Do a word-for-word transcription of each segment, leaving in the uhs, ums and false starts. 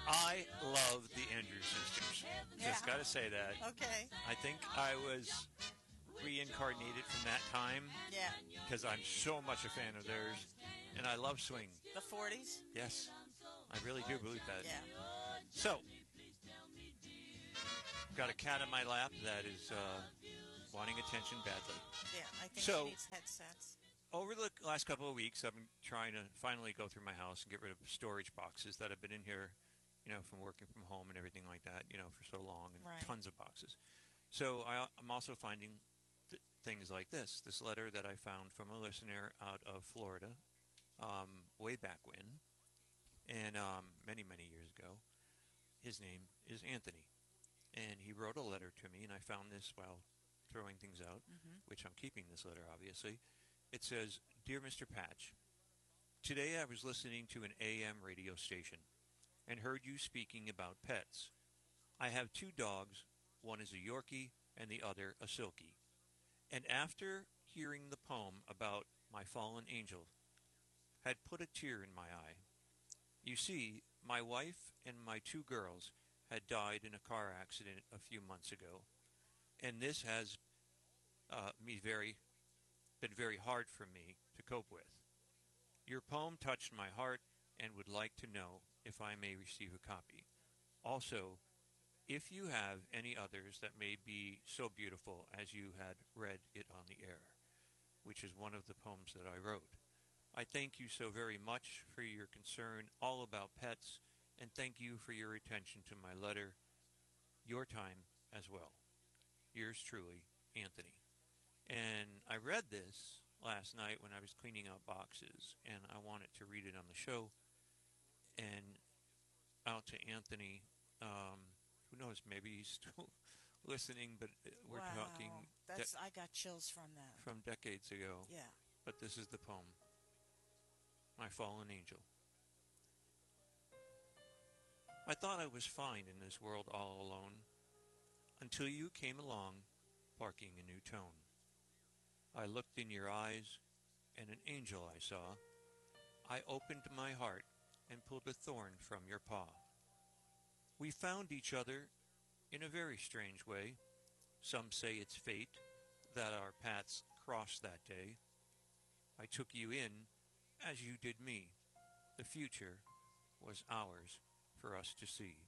I love the Andrews Sisters. Yeah. Just got to say that. Okay. I think I was reincarnated from that time Yeah. because I'm so much a fan of theirs, and I love swing. The forties. Yes, I really do believe that. Yeah. So, got a cat in my lap that is uh, wanting attention badly. Yeah. I think So- she needs headsets. Over the last couple of weeks, I've been trying to finally go through my house and get rid of storage boxes that have been in here, you know, from working from home and everything like that, you know, for so long, and Right. tons of boxes. So I, I'm also finding th- things like this. This letter that I found from a listener out of Florida, um, way back when, and um, many, many years ago. His name is Anthony, and he wrote a letter to me, and I found this while throwing things out, Mm-hmm. which I'm keeping this letter, obviously. It says, Dear Mister Patch, today I was listening to an A M radio station and heard you speaking about pets. I have two dogs, one is a Yorkie and the other a Silkie. And after hearing the poem about my fallen angel, had put a tear in my eye. You see, my wife and my two girls had died in a car accident a few months ago, and this has uh, me very been very hard for me to cope with. Your poem touched my heart and would like to know if I may receive a copy. Also, if you have any others that may be so beautiful as you had read it on the air, which is one of the poems that I wrote. I thank you so very much for your concern all about pets, and thank you for your attention to my letter, your time as well. Yours truly, Anthony. And I read this last night when I was cleaning out boxes, and I wanted to read it on the show. And out to Anthony, um, who knows, maybe he's still listening, but we're wow. talking That's de- I got chills from that. from decades ago. Yeah. But this is the poem, My Fallen Angel. I thought I was fine in this world all alone, until you came along, barking a new tone. I looked in your eyes, and an angel I saw. I opened my heart and pulled a thorn from your paw. We found each other in a very strange way. Some say it's fate that our paths crossed that day. I took you in as you did me. The future was ours for us to see.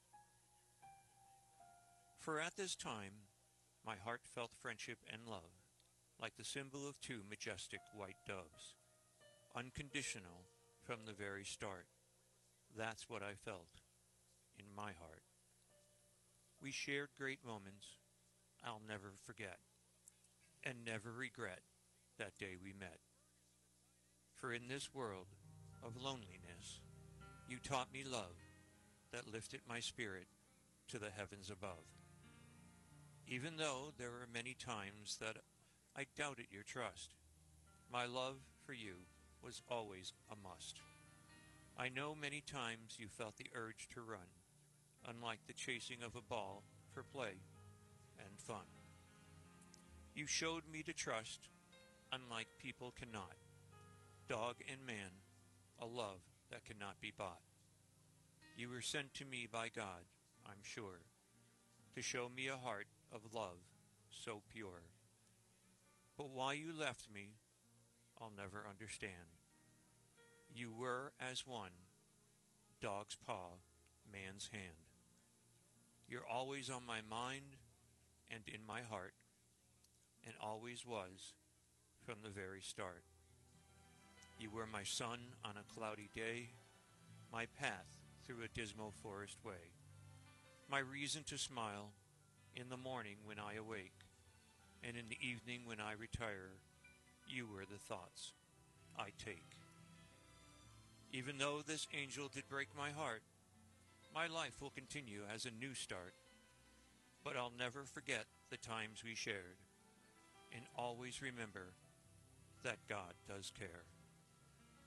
For at this time my heart felt friendship and love, like the symbol of two majestic white doves, unconditional from the very start. That's what I felt in my heart. We shared great moments I'll never forget, and never regret that day we met. For in this world of loneliness, you taught me love that lifted my spirit to the heavens above. Even though there were many times that I doubted your trust, my love for you was always a must. I know many times you felt the urge to run, unlike the chasing of a ball for play and fun. You showed me to trust, unlike people cannot. Dog and man, a love that cannot be bought. You were sent to me by God, I'm sure, to show me a heart of love so pure. But why you left me, I'll never understand. You were as one, dog's paw, man's hand. You're always on my mind and in my heart, and always was from the very start. You were my sun on a cloudy day, my path through a dismal forest way, my reason to smile in the morning when I awake, and in the evening when I retire. You were the thoughts I take. Even though this angel did break my heart, my life will continue as a new start, but I'll never forget the times we shared, and always remember that God does care.